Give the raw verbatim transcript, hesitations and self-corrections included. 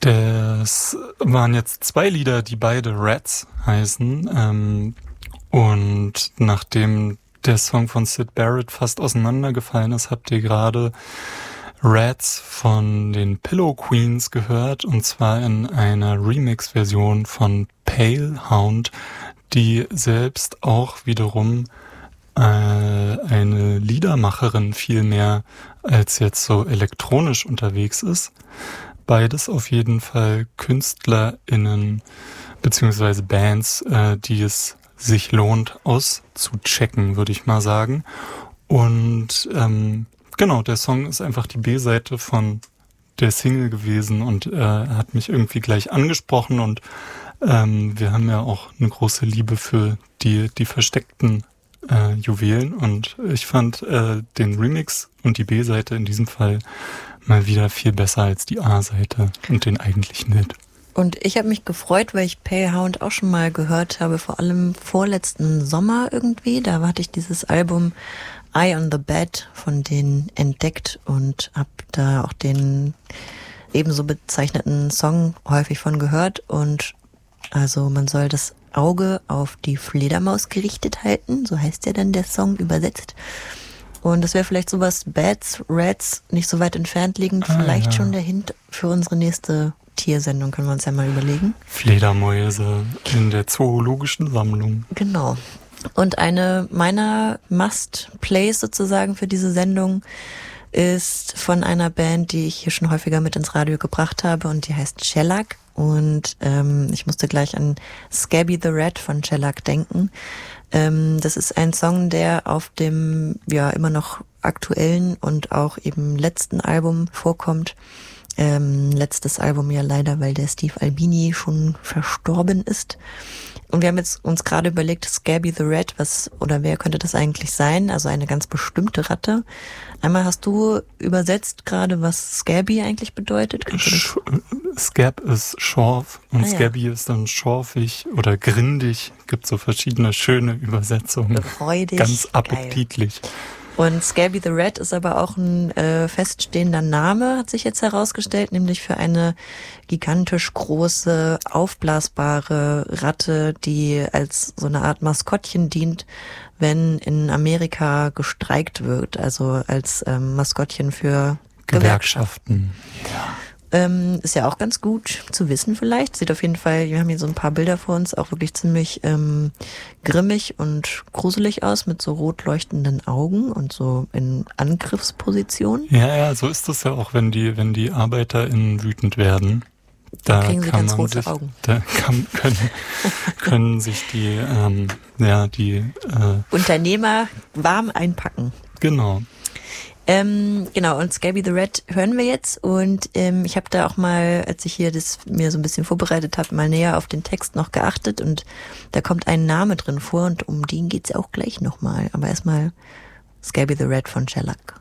Das waren jetzt zwei Lieder, die beide Rats heißen. Ähm, und nachdem der Song von Syd Barrett fast auseinandergefallen ist, habt ihr gerade Rats von den Pillow Queens gehört. Und zwar in einer Remix-Version von Pale Hound, die selbst auch wiederum äh, eine Liedermacherin viel mehr als jetzt so elektronisch unterwegs ist. Beides auf jeden Fall KünstlerInnen beziehungsweise Bands, äh, die es sich lohnt auszuchecken, würde ich mal sagen. Und ähm, genau, der Song ist einfach die B-Seite von der Single gewesen und äh, hat mich irgendwie gleich angesprochen und ähm, wir haben ja auch eine große Liebe für die, die versteckten äh, Juwelen und ich fand äh, den Remix und die B-Seite in diesem Fall mal wieder viel besser als die A-Seite und den eigentlichen Hit. Und ich habe mich gefreut, weil ich Pale Hound auch schon mal gehört habe, vor allem vorletzten Sommer irgendwie. Da hatte ich dieses Album Eye on the Bed von denen entdeckt und habe da auch den ebenso bezeichneten Song häufig von gehört. Und also man soll das Auge auf die Fledermaus gerichtet halten, so heißt ja dann der Song übersetzt. Und das wäre vielleicht sowas Bats, Rats, nicht so weit entfernt liegend, ah, vielleicht ja. schon der Hint für unsere nächste Tiersendung, können wir uns ja mal überlegen. Fledermäuse in der zoologischen Sammlung. Genau. Und eine meiner Must-Plays sozusagen für diese Sendung ist von einer Band, die ich hier schon häufiger mit ins Radio gebracht habe und die heißt Shellac. Und ähm, ich musste gleich an Scabby the Rat von Shellac denken. Ähm, das ist ein Song, der auf dem ja immer noch aktuellen und auch eben letzten Album vorkommt. Ähm, letztes Album ja leider, weil der Steve Albini schon verstorben ist. Und wir haben jetzt uns gerade überlegt, Scabby the Rat, was oder wer könnte das eigentlich sein? Also eine ganz bestimmte Ratte. Einmal hast du übersetzt gerade, was Scabby eigentlich bedeutet. Sch- Scab ist Schorf und ah, Scabby ja. ist dann schorfig oder grindig. Gibt so verschiedene schöne Übersetzungen. Freudig, ganz appetitlich. Geil. Und Scabby the Rat ist aber auch ein äh, feststehender Name, hat sich jetzt herausgestellt, nämlich für eine gigantisch große, aufblasbare Ratte, die als so eine Art Maskottchen dient, wenn in Amerika gestreikt wird, also als ähm, Maskottchen für Gewerkschaften. Gewerkschaften. Ja. Ähm, ist ja auch ganz gut zu wissen vielleicht. Sieht auf jeden Fall, wir haben hier so ein paar Bilder vor uns, auch wirklich ziemlich ähm, grimmig und gruselig aus, mit so rot leuchtenden Augen und so in Angriffsposition. Ja, ja, so ist das ja auch, wenn die, wenn die ArbeiterInnen wütend werden. Da kriegen sie kann ganz man rote sich, Augen. Da kann, können, können sich die, ähm, ja, die äh, Unternehmer warm einpacken. Genau. Ähm, genau, und Scabby the Rat hören wir jetzt und ähm, ich habe da auch mal, als ich hier das mir so ein bisschen vorbereitet habe, mal näher auf den Text noch geachtet und da kommt ein Name drin vor und um den geht's ja auch gleich nochmal. Aber erstmal Scabby the Rat von Shellac.